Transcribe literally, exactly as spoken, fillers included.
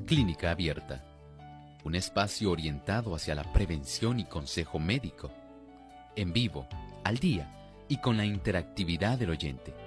Clínica Abierta, un espacio orientado hacia la prevención y consejo médico, en vivo, al día y con la interactividad del oyente.